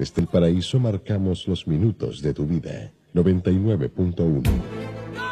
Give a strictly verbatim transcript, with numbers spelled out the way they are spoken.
Desde el paraíso marcamos los minutos de tu vida. noventa y nueve punto uno.